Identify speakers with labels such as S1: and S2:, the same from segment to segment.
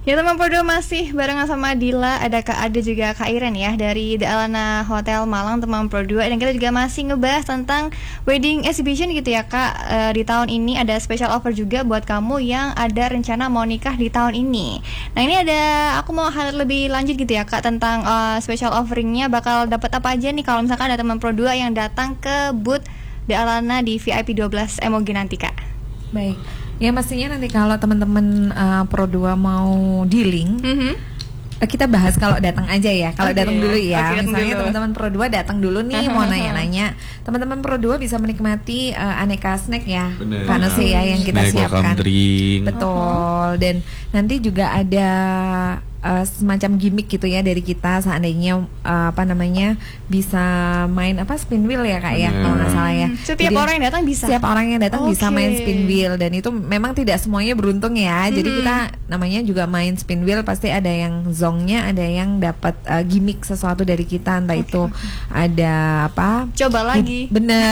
S1: Ya teman Prodo masih barengan sama Dila, ada Kak Ade juga Kak Iren ya dari The Alana Hotel Malang teman Pro 2. Dan kita juga masih ngebahas tentang wedding exhibition gitu ya Kak. Di tahun ini ada special offer juga buat kamu yang ada rencana mau nikah di tahun ini. Nah ini aku mau highlight lebih lanjut gitu ya Kak tentang special offeringnya bakal dapat apa aja nih kalau misalkan ada teman Pro 2 yang datang ke booth The Alana di VIP 12 MOG nanti Kak.
S2: Baik. Ya pastinya nanti kalau teman-teman Pro 2 mau dealing, kita bahas kalau datang aja ya. Kalau datang dulu ya. Misalnya teman-teman Pro 2 datang dulu nih mau nanya-nanya. Teman-teman Pro 2 bisa menikmati aneka snack ya. Karena sih ya yang kita siapkan. Betul. Dan nanti juga ada semacam gimmick gitu ya dari kita seandainya bisa main spin wheel ya Kak ya kalau nggak salah ya.
S1: Setiap orang yang datang
S2: bisa main spin wheel dan itu memang tidak semuanya beruntung ya. Jadi kita namanya juga main spin wheel pasti ada yang zongnya, ada yang dapat gimmick sesuatu dari kita entah itu ada
S1: coba lagi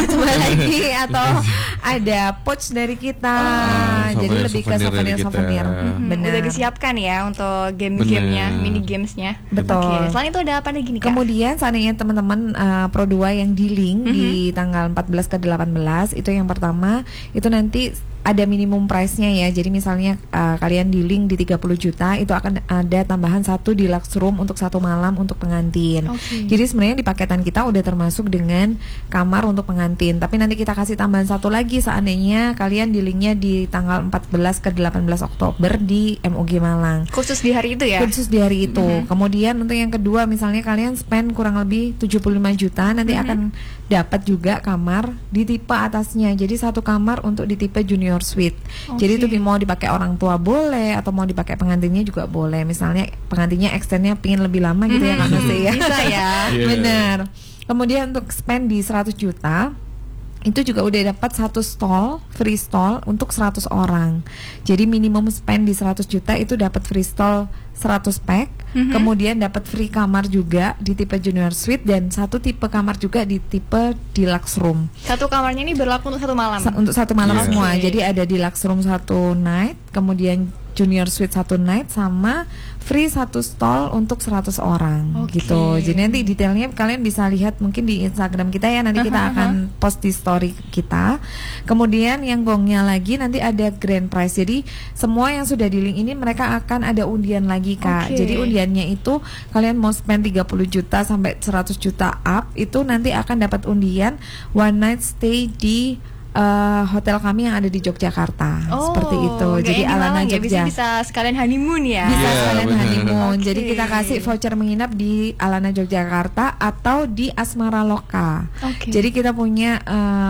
S2: atau ada pouch dari kita. Jadi lebih ke souvenir.
S1: Benar. Udah disiapkan ya untuk game-gamenya, mini gamesnya.
S2: Betul.
S1: Selain itu ada apa lagi nih Kak?
S2: Kemudian seandainya teman-teman Pro 2 yang dealing di tanggal 14 ke 18 itu yang pertama itu nanti ada minimum price-nya ya. Jadi misalnya kalian dealing di 30 juta itu akan ada tambahan 1 deluxe room untuk 1 malam untuk pengantin. Jadi sebenarnya di paketan kita udah termasuk dengan kamar untuk pengantin. Tapi nanti kita kasih tambahan 1 lagi seandainya kalian dealingnya di tanggal 14 ke 18 Oktober di MOG Malang.
S1: Khusus di hari itu ya?
S2: Khusus di hari itu. Kemudian untuk yang kedua misalnya kalian spend kurang lebih 75 juta nanti akan dapat juga kamar di tipe atasnya. Jadi 1 kamar untuk di tipe junior suite. Jadi itu mau dipakai orang tua boleh atau mau dipakai pengantinnya juga boleh. Misalnya pengantinnya extendnya pingin lebih lama gitu ya Kak Nasi ya.
S1: Bisa ya.
S2: Benar. Kemudian untuk spend di 100 juta itu juga udah dapat 1 stall, free stall untuk 100 orang. Jadi minimum spend di 100 juta itu dapat free stall 100 pack. Kemudian dapat free kamar juga di tipe junior suite dan 1 tipe kamar juga di tipe deluxe room.
S1: 1 kamarnya ini berlaku untuk 1 malam.
S2: Untuk 1 malam semua. Jadi ada deluxe room 1 night, kemudian junior suite 1 night sama free 1 stall untuk 100 orang gitu. Jadi nanti detailnya kalian bisa lihat mungkin di Instagram kita ya. Nanti kita akan post di story kita. Kemudian yang gongnya lagi nanti ada grand prize. Jadi semua yang sudah di link ini mereka akan ada undian lagi Kak. Jadi undiannya itu kalian mau spend 30 juta sampai 100 juta up itu nanti akan dapat undian one night stay di hotel kami yang ada di Yogyakarta. Seperti itu. Jadi Alana Jogja.
S1: Bisa sekalian honeymoon ya.
S2: Bisa sekalian honeymoon. Jadi kita kasih voucher menginap di Alana Yogyakarta atau di Asmara Loka. Jadi kita punya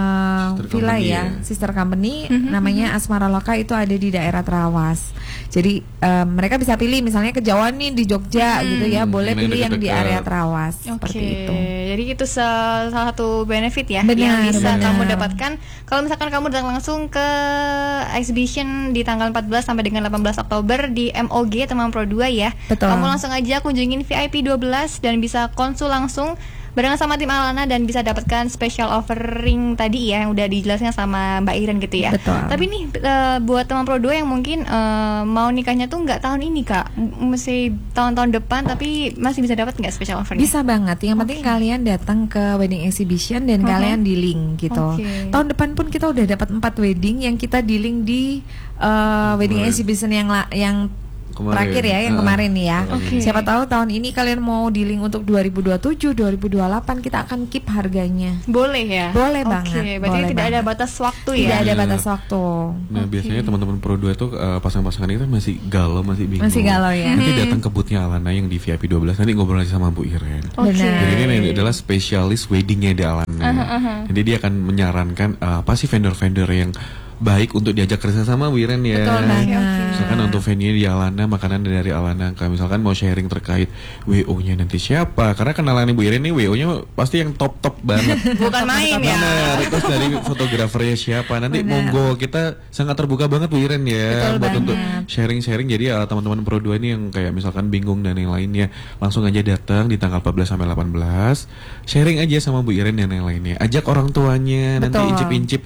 S2: villa ya, sister company namanya Asmara Loka itu ada di daerah Trawas. Jadi mereka bisa pilih misalnya kejauhan nih di Jogja gitu ya, boleh pilih yang di area Trawas. Seperti itu.
S1: Jadi itu salah satu benefit ya yang bisa kamu dapatkan kalau misalkan kamu datang langsung ke exhibition di tanggal 14 sampai dengan 18 Oktober di MOG teman Pro 2 ya. Kamu langsung aja kunjungin VIP 12 dan bisa konsul langsung barengan sama tim Alana dan bisa dapatkan special offering tadi ya yang udah dijelaskan sama Mbak Iren gitu ya. Tapi nih buat teman Pro 2 yang mungkin mau nikahnya tuh nggak tahun ini Kak, mesti tahun-tahun depan tapi masih bisa dapat nggak special offernya?
S2: Bisa banget. Yang penting kalian datang ke wedding exhibition dan kalian dealing gitu. Tahun depan pun kita udah dapat 4 wedding yang kita dealing di wedding exhibition yang terakhir ya yang kemarin nih ya. Siapa tahu tahun ini kalian mau dealing untuk 2027, 2028 kita akan keep harganya.
S1: Boleh ya?
S2: Boleh banget.
S1: Berarti tidak ada batas waktu ya?
S2: Tidak ada batas waktu.
S3: Nah biasanya teman-teman Pro 2 itu pasangan-pasangan itu masih galau, masih bingung.
S2: Masih galau ya.
S3: Nanti datang ke boothnya Alana yang di VIP 12 nanti ngobrol aja sama Bu Iren. Jadi ini adalah spesialis weddingnya di Alana. Jadi dia akan menyarankan apa sih vendor-vendor yang baik untuk diajak kerja sama Bu Iren ya.
S2: Betul banget.
S3: Misalkan untuk venue di Alana, makanan dari Alana. Kayak misalkan mau sharing terkait WO-nya nanti siapa. Karena kenalan Bu Iren nih WO-nya pasti yang top-top banget.
S1: Bukan main ya.
S3: Benar. Terus dari fotografernya siapa. Nanti monggo kita sangat terbuka banget Bu Iren ya. Buat untuk sharing-sharing. Jadi teman-teman Pro 2 ini yang kayak misalkan bingung dan yang lainnya langsung aja datang di tanggal 14 sampai 18. Sharing aja sama Bu Iren dan yang lainnya. Ajak orang tuanya nanti incip-incip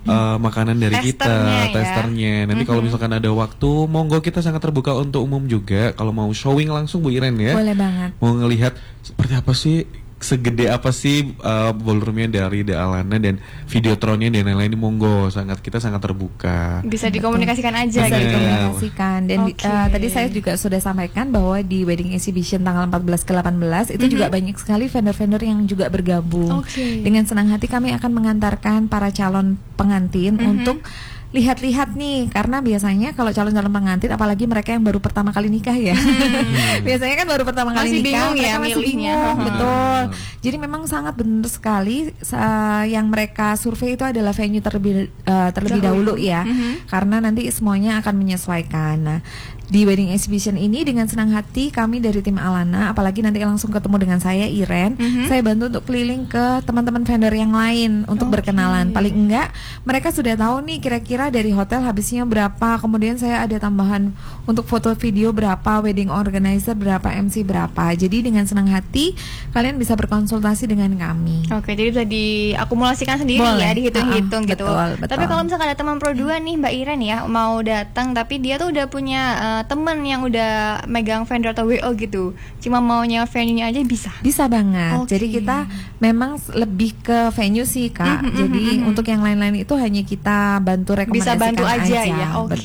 S3: makanan dari kita, testernya. Nanti kalau misalkan ada waktu, monggo kita sangat terbuka untuk umum juga. Kalau mau showing langsung Bu Iren ya.
S2: Boleh banget.
S3: Mau ngelihat seperti apa sih, segede apa sih ballroomnya dari The Alana dan Videotronnya dan lain-lain, monggo, kita sangat terbuka.
S1: Bisa dikomunikasikan aja.
S2: Bisa dikomunikasikan. Dan tadi saya juga sudah sampaikan bahwa di Wedding Exhibition tanggal 14 ke 18 itu juga banyak sekali vendor-vendor yang juga bergabung. Dengan senang hati kami akan mengantarkan para calon pengantin untuk lihat-lihat nih, karena biasanya kalau calon-calon pengantin, apalagi mereka yang baru pertama kali nikah ya, biasanya kan baru pertama kali nikah, mereka masih bingung, betul. Jadi memang sangat benar sekali yang mereka survei itu adalah venue terlebih dahulu ya, karena nanti semuanya akan menyesuaikan. Nah, di Wedding Exhibition ini dengan senang hati kami dari tim Alana, apalagi nanti langsung ketemu dengan saya Iren, saya bantu untuk keliling ke teman-teman vendor yang lain untuk berkenalan. Paling enggak mereka sudah tahu nih kira-kira dari hotel habisnya berapa, kemudian saya ada tambahan untuk foto video berapa, wedding organizer berapa, MC berapa. Jadi dengan senang hati kalian bisa berkonsultasi dengan kami.
S1: Oke, jadi bisa diakumulasikan sendiri. Boleh. Ya, dihitung-hitung gitu.
S2: Betul.
S1: Tapi kalau misalkan ada teman pro 2 nih Mbak Iren ya, mau datang tapi dia tuh udah punya teman yang udah megang vendor atau WO gitu, cuma maunya venue-nya aja bisa? Bisa banget.
S2: Jadi kita memang lebih ke venue sih Kak. Jadi untuk yang lain-lain itu hanya kita bantu rekomendasikan,
S1: bisa bantu aja ya.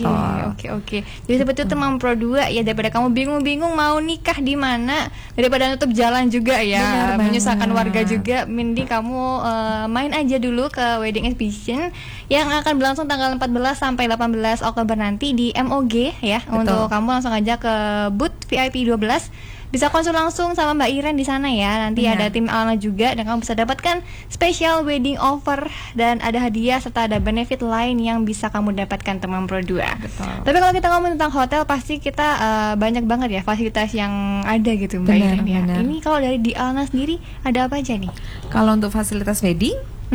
S2: Oke.
S1: Jadi sebetulnya teman pro 2 ya, daripada kamu bingung-bingung mau nikah di mana, daripada nutup jalan juga ya, menyusahkan warga juga, mending kamu main aja dulu ke Wedding Exhibition yang akan berlangsung tanggal 14 sampai 18 Oktober nanti di MOG ya. Untuk kamu langsung aja ke booth VIP 12. Bisa konsul langsung sama Mbak Iren di sana ya. Nanti ada tim Alana juga, dan kamu bisa dapatkan special wedding offer dan ada hadiah serta ada benefit lain yang bisa kamu dapatkan teman pro 2. Tapi kalau kita ngomong tentang hotel, pasti kita banyak banget ya fasilitas yang ada gitu Mbak Iren ya. Ini kalau dari di Alana sendiri ada apa aja nih?
S2: Kalau untuk fasilitas wedding,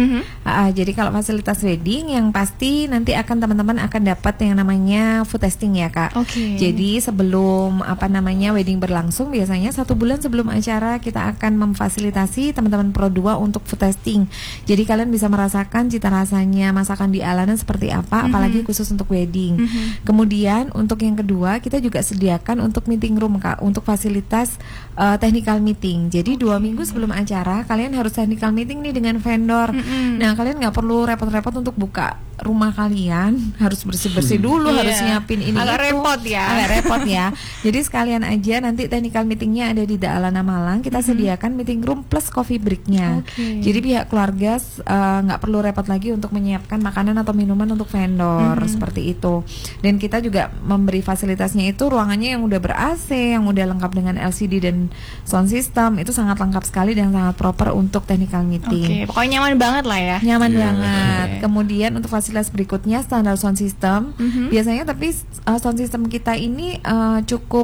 S2: jadi kalau fasilitas wedding yang pasti nanti akan teman-teman akan dapat yang namanya food testing ya Kak. Jadi sebelum wedding berlangsung, biasanya 1 bulan sebelum acara kita akan memfasilitasi teman-teman pro 2 untuk food testing. Jadi kalian bisa merasakan cita rasanya masakan di Alana seperti apa, apalagi khusus untuk wedding. Kemudian untuk yang kedua, kita juga sediakan untuk meeting room Kak, untuk fasilitas technical meeting. Jadi 2 minggu sebelum acara kalian harus technical meeting nih dengan vendor. Nah, kalian nggak perlu repot-repot untuk buka rumah kalian, harus bersih-bersih dulu, harus nyiapin ini
S1: agak
S2: repot ya. Jadi sekalian aja nanti technical meetingnya ada di The Alana Malang. Kita sediakan meeting room plus coffee breaknya. Jadi pihak keluarga nggak perlu repot lagi untuk menyiapkan makanan atau minuman untuk vendor seperti itu. Dan kita juga memberi fasilitasnya itu ruangannya yang udah ber-AC, yang udah lengkap dengan LCD dan sound system. Itu sangat lengkap sekali dan sangat proper untuk technical meeting.
S1: Pokoknya nyaman banget lah ya.
S2: Nyaman banget. Kemudian untuk fasilitas berikutnya standar sound system. Biasanya tapi sound system kita ini cukup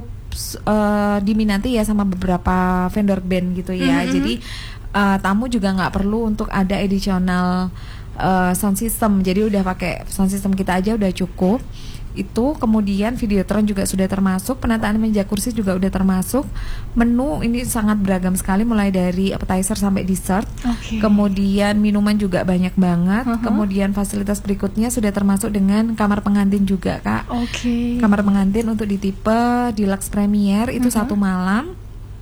S2: diminati ya sama beberapa vendor band gitu ya. Jadi tamu juga nggak perlu untuk ada additional sound system. Jadi udah pakai sound system kita aja udah cukup. Itu kemudian Videotron juga sudah termasuk, penataan meja kursi juga udah termasuk. Menu ini sangat beragam sekali, mulai dari appetizer sampai dessert. Kemudian minuman juga banyak banget. Kemudian fasilitas berikutnya sudah termasuk dengan kamar pengantin juga Kak. Kamar pengantin untuk di tipe Deluxe Premier itu 1 malam.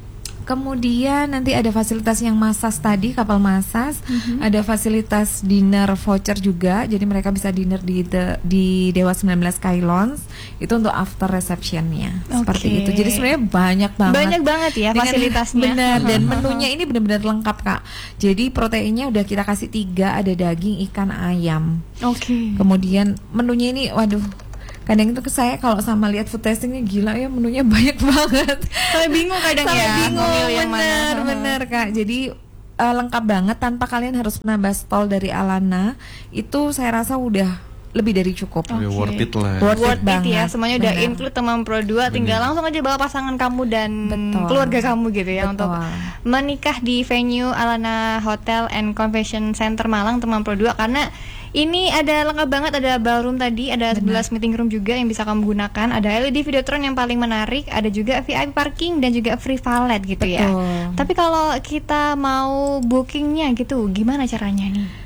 S2: Kemudian nanti ada fasilitas yang massage tadi, kapal massage, ada fasilitas dinner voucher juga, jadi mereka bisa dinner di Dewa 19 Sky Lounge, itu untuk after receptionnya, seperti itu. Jadi sebenarnya banyak banget
S1: ya fasilitasnya.
S2: Benar, dan menunya ini benar-benar lengkap Kak. Jadi proteinnya udah kita kasih 3, ada daging, ikan, ayam. Kemudian menunya ini, waduh, kadang itu saya kalau sama lihat food testingnya gila ya, menunya banyak banget.
S1: Saya bingung kadang
S2: bener Kak. Jadi lengkap banget tanpa kalian harus menambah stall dari Alana. Itu saya rasa udah lebih dari cukup.
S3: Worth it lah.
S1: Worth it ya. Semuanya udah include teman pro 2. Tinggal langsung aja bawa pasangan kamu dan keluarga kamu gitu ya. Untuk menikah di venue Alana Hotel and Convention Center Malang teman pro 2. Karena ini ada lengkap banget, ada ballroom tadi, ada 11 meeting room juga yang bisa kamu gunakan, ada LED Videotron yang paling menarik, ada juga VIP parking dan juga free valet gitu ya. Tapi kalau kita mau bookingnya gitu, gimana caranya nih Kak?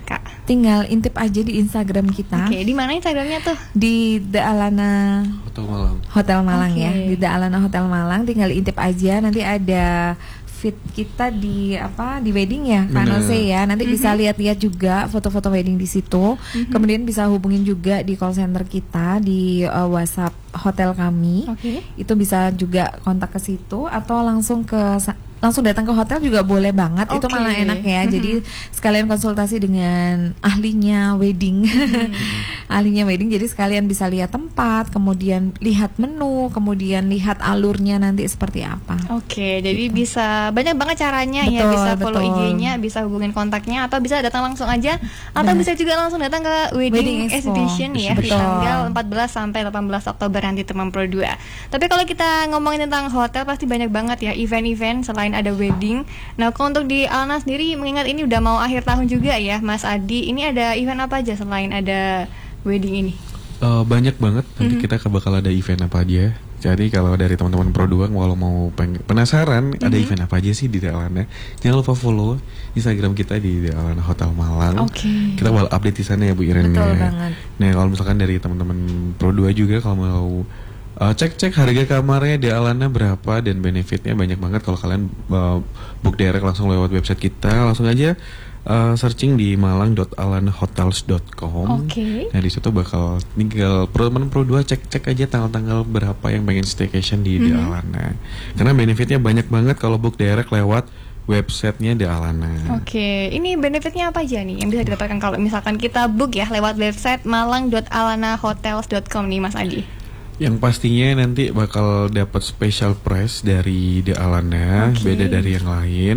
S2: tinggal intip aja di Instagram kita.
S1: Oke, di mana Instagramnya tuh?
S2: Di The Alana Hotel Malang ya. Di The Alana Hotel Malang, tinggal intip aja, nanti ada feed kita di wedding ya, Kanose ya. Nanti bisa lihat-lihat juga foto-foto wedding di situ. Kemudian bisa hubungin juga di call center kita di WhatsApp hotel kami. Itu bisa juga kontak ke situ atau langsung datang ke hotel juga boleh banget. Itu malah enak ya. Jadi sekalian konsultasi dengan ahlinya wedding. Ahlinya wedding, jadi sekalian bisa lihat tempat, kemudian lihat menu, kemudian lihat alurnya nanti seperti apa.
S1: Jadi bisa banyak banget caranya. Ya, bisa follow IG-nya, bisa hubungin kontaknya, atau bisa datang langsung aja, atau bisa juga langsung datang ke wedding exhibition ya, di tanggal 14 sampai 18 Oktober nanti teman Pro 2. Tapi kalau kita ngomongin tentang hotel, pasti banyak banget ya event-event selain ada wedding. Nah, kalau untuk di Alana sendiri, mengingat ini udah mau akhir tahun juga ya, Mas Adi, ini ada event apa aja selain ada wedding ini?
S3: Banyak banget. Nanti kita bakal ada event apa aja. Jadi kalau dari teman-teman Pro 2 kalau mau penasaran ada event apa aja sih di The Alana, jangan lupa follow Instagram kita di The Alana Hotel Malang. Kita bakal update di sana ya Bu Iren.
S2: Betul banget.
S3: Nah, kalau misalkan dari teman-teman Pro 2 juga kalau mau cek harga kamarnya di Alana berapa dan benefitnya banyak banget. Kalau kalian book direct langsung lewat website kita, langsung aja searching di malang.alanahotels.com. Nah, di situ bakal tinggal teman Pro 2 cek aja tanggal-tanggal berapa yang pengen staycation di The Alana. Karena benefitnya banyak banget kalau book direct lewat websitenya The Alana.
S1: Ini benefitnya apa aja nih yang bisa didapatkan kalau misalkan kita book ya lewat website malang.alanahotels.com nih, Mas Adi?
S3: Yang pastinya nanti bakal dapat special price dari The Alana, beda dari yang lain.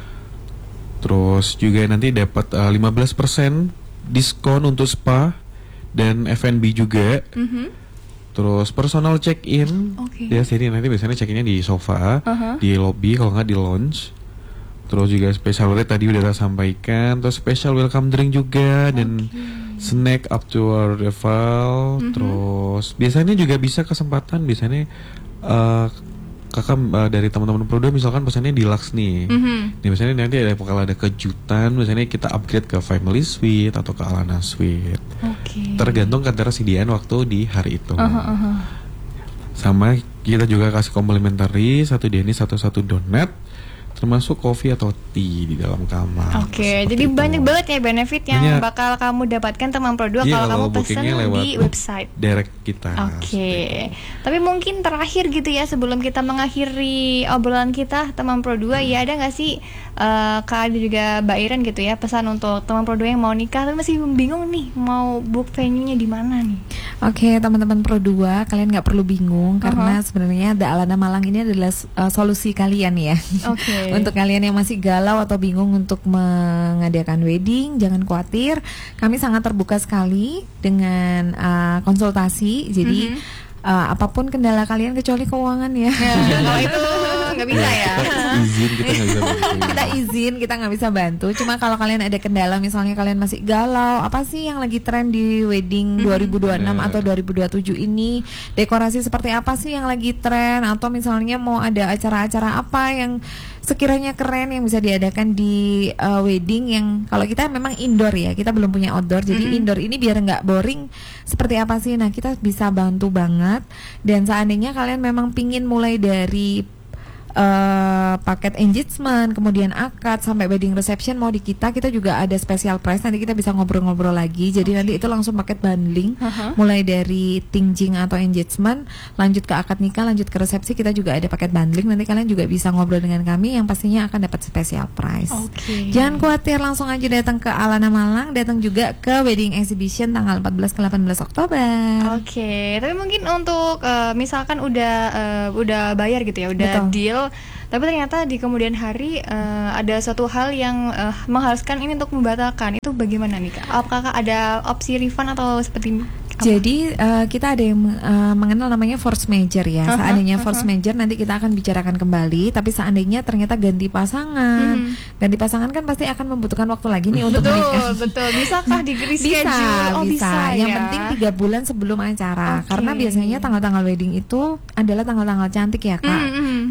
S3: Terus juga nanti dapat 15% diskon untuk spa dan F&B juga. Terus personal check-in. Ya, jadi nanti biasanya check-innya di sofa, di lobby kalau nggak di lounge. Terus juga special rate tadi udah kita sampaikan. Terus special welcome drink juga dan snack up to our level. Terus biasanya juga bisa kesempatan, biasanya kakak dari teman-teman Pro 2 misalkan pesannya deluxe nih. Nih biasanya nanti bakal ada kejutan, misalnya kita upgrade ke family suite atau ke Alana suite. Tergantung ketersediaan waktu di hari itu. Sama kita juga kasih complimentary 1 denis 1 donat, termasuk kopi atau tea di dalam kamar.
S1: Jadi banyak banget ya benefit yang bakal kamu dapatkan teman Pro 2 kalau kamu pesen di website
S3: direct kita.
S1: Tapi mungkin terakhir gitu ya, sebelum kita mengakhiri obrolan kita teman Pro 2, ya ada nggak sih Kak Adi juga Mbak Iren gitu ya, pesan untuk teman Pro 2 yang mau nikah tapi masih bingung nih mau book venue-nya di mana nih?
S2: Teman-teman Pro 2, kalian nggak perlu bingung karena sebenarnya The Alana Malang ini adalah solusi kalian ya. Untuk kalian yang masih galau atau bingung untuk mengadakan wedding, jangan khawatir. Kami sangat terbuka sekali dengan konsultasi. Jadi apapun kendala kalian kecuali keuangan ya.
S1: Kalau itu nggak bisa ya.
S2: Kita izin, kita nggak bisa bantu. Cuma kalau kalian ada kendala, misalnya kalian masih galau, apa sih yang lagi tren di wedding 2026 atau 2027 ini, dekorasi seperti apa sih yang lagi tren, atau misalnya mau ada acara-acara apa yang sekiranya keren yang bisa diadakan di wedding yang kalau kita memang indoor ya, kita belum punya outdoor. Jadi indoor ini biar nggak boring seperti apa sih? Nah, kita bisa bantu banget. Dan seandainya kalian memang pingin mulai dari paket engagement, kemudian akad sampai wedding reception mau di kita juga ada special price. Nanti kita bisa ngobrol-ngobrol lagi. Jadi nanti itu langsung paket bundling, mulai dari tingjing atau engagement, lanjut ke akad nikah, lanjut ke resepsi, kita juga ada paket bundling. Nanti kalian juga bisa ngobrol dengan kami yang pastinya akan dapat special price. Jangan khawatir, langsung aja datang ke Alana Malang, datang juga ke wedding exhibition tanggal 14 ke 18 Oktober.
S1: Tapi mungkin untuk misalkan udah bayar gitu ya, udah deal, tapi ternyata di kemudian hari ada suatu hal yang mengharuskan ini untuk membatalkan, itu bagaimana nih Kak? Apakah ada opsi refund atau seperti ini?
S2: Jadi kita ada yang mengenal namanya force major ya. Seandainya force major nanti kita akan bicarakan kembali. Tapi seandainya ternyata ganti pasangan, ganti pasangan kan pasti akan membutuhkan waktu lagi nih untuk menikah.
S1: Betul. Bisakah di reschedule?
S2: Bisa. Yang penting 3 bulan sebelum acara. Karena biasanya tanggal-tanggal wedding itu adalah tanggal-tanggal cantik ya Kak.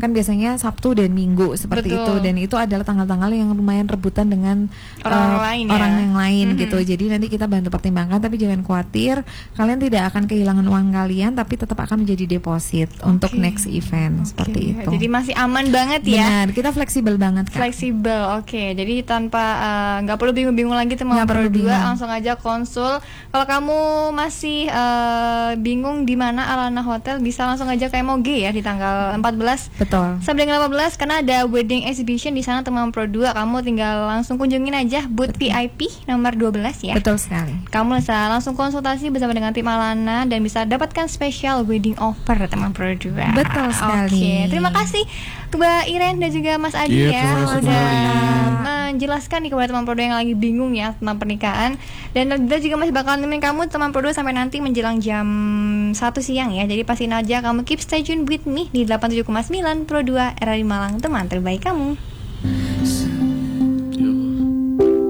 S2: kan biasanya Sabtu dan Minggu seperti itu, dan itu adalah tanggal-tanggal yang lumayan rebutan dengan orang yang lain gitu. Jadi nanti kita bantu pertimbangkan, tapi jangan khawatir, kalian tidak akan kehilangan uang kalian, tapi tetap akan menjadi deposit untuk next event seperti itu.
S1: Jadi masih aman banget ya.
S2: Benar, kita fleksibel banget Kak.
S1: Fleksibel, jadi tanpa nggak perlu bingung-bingung lagi teman Pro 2, langsung aja konsul. Kalau kamu masih bingung di mana Alana Hotel, bisa langsung aja ke MOG ya di tanggal 14 sampai dengan 18, karena ada wedding exhibition di sana teman Pro 2. Kamu tinggal langsung kunjungin aja booth VIP nomor 12 ya.
S2: Betul sekali.
S1: Kamu bisa langsung konsultasi bersama dengan tim Alana dan bisa dapatkan special wedding offer teman Pro 2.
S2: Betul sekali.
S1: Terima kasih Mbak Iren dan juga Mas Adi ya udah menjelaskan nih kepada teman Pro 2 yang lagi bingung ya tentang pernikahan. Dan kita juga masih bakal nemenin kamu teman Pro 2 sampai nanti menjelang jam 1 siang ya. Jadi pastiin aja kamu keep stay tune with me di 87,9 Pro 2 RRI Malang, teman terbaik kamu.